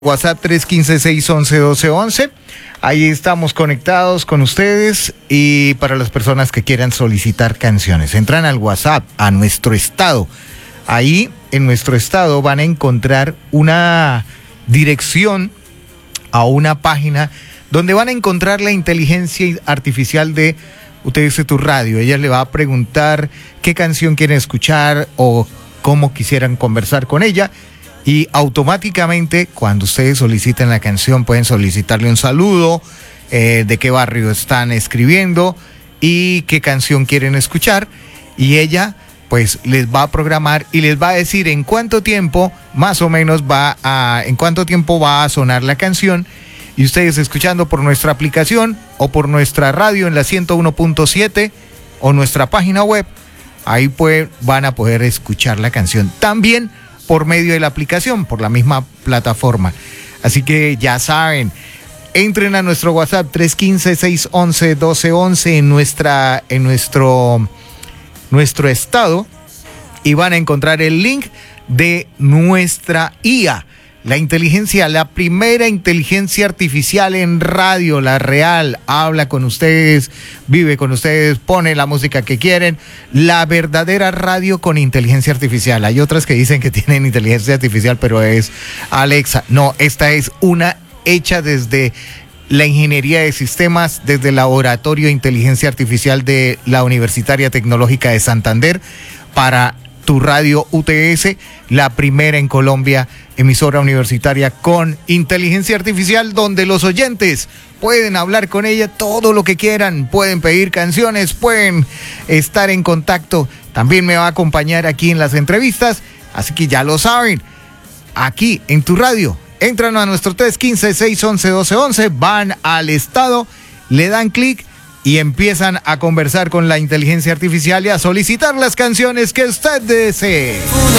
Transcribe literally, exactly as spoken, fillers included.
WhatsApp tres uno cinco, seis uno uno, uno dos uno uno. Ahí estamos conectados con ustedes y para las personas que quieran solicitar canciones, entran al WhatsApp, a nuestro estado. Ahí en nuestro estado van a encontrar una dirección a una página donde van a encontrar la inteligencia artificial de U T S Tu Radio. Ella le va a preguntar qué canción quieren escuchar o cómo quisieran conversar con ella. Y automáticamente, cuando ustedes soliciten la canción, pueden solicitarle un saludo, eh, de qué barrio están escribiendo y qué canción quieren escuchar. Y ella, pues, les va a programar y les va a decir en cuánto tiempo, más o menos, va a, en cuánto tiempo va a sonar la canción. Y ustedes escuchando por nuestra aplicación o por nuestra radio en la ciento uno punto siete o nuestra página web, ahí pues, van a poder escuchar la canción. También por medio de la aplicación, por la misma plataforma. Así que ya saben, entren a nuestro WhatsApp tres uno cinco, seis uno uno, uno dos uno uno en, nuestra, en nuestro, nuestro estado y van a encontrar el link de nuestra I A. La inteligencia, la primera inteligencia artificial en radio, la real, habla con ustedes, vive con ustedes, pone la música que quieren. La verdadera radio con inteligencia artificial. Hay otras que dicen que tienen inteligencia artificial, pero es Alexa. No, esta es una hecha desde la ingeniería de sistemas, desde el laboratorio de inteligencia artificial de la Universitaria Tecnológica de Santander para Tu Radio U T S, la primera en Colombia emisora universitaria con inteligencia artificial, donde los oyentes pueden hablar con ella todo lo que quieran, pueden pedir canciones, pueden estar en contacto. También me va a acompañar aquí en las entrevistas, así que ya lo saben, aquí en Tu Radio, entran a nuestro tres uno cinco, seis uno uno, uno dos uno uno, van al estado, le dan clic y empiezan a conversar con la inteligencia artificial y a solicitar las canciones que usted desee.